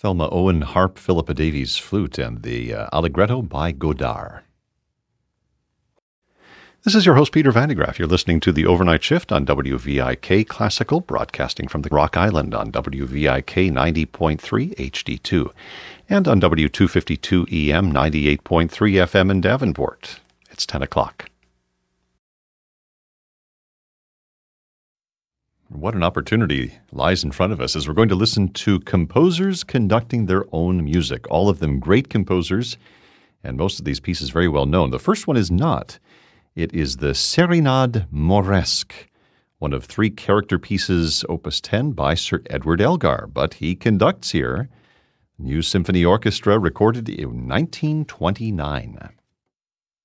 Thelma Owen harp, Philippa Davies flute, and the Allegretto by Godard. This is your host, Peter Van de Graaff. You're listening to The Overnight Shift on WVIK Classical, broadcasting from the Rock Island on WVIK 90.3 HD2 and on W252 EM 98.3 FM in Davenport. It's 10 o'clock. What an opportunity lies in front of us as we're going to listen to composers conducting their own music, all of them great composers, and most of these pieces very well known. The first one is not. It is the Sérénade Mauresque, one of three character pieces, Opus 10, by Sir Edward Elgar, but he conducts here. New Symphony Orchestra, recorded in 1929.